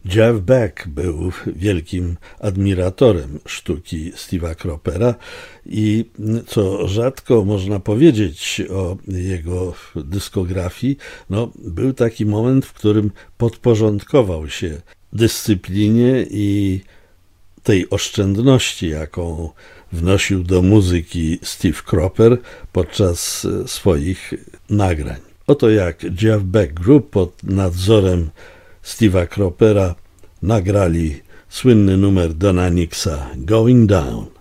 Jeff Beck był wielkim admiratorem sztuki Steve'a Cropera i co rzadko można powiedzieć o jego dyskografii, był taki moment, w którym podporządkował się dyscyplinie i tej oszczędności, jaką wnosił do muzyki Steve Cropper podczas swoich nagrań. Oto jak Jeff Beck Group pod nadzorem Steve'a Cropera nagrali słynny numer Dona Nixa Going Down.